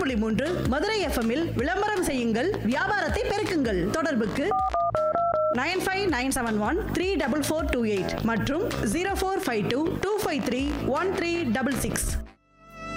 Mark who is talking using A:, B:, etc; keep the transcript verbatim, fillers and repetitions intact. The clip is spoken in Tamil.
A: புள்ளி மூன்று மதுரை எஃப்எம்மில் விளம்பரம் செய்யுங்கள், வியாபாரத்தை பெருக்குங்கள். தொடர்புக்கு nine five nine seven one three double four two eight மற்றும் zero four five two two five three one three double six.